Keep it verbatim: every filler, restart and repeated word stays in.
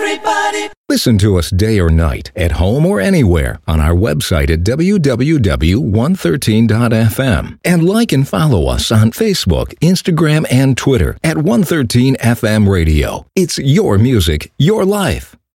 everybody. Listen to us day or night, at home or anywhere, on our website at w w w dot one thirteen dot f m. And like and follow us on Facebook, Instagram, and Twitter at one thirteen F M Radio. It's your music, your life.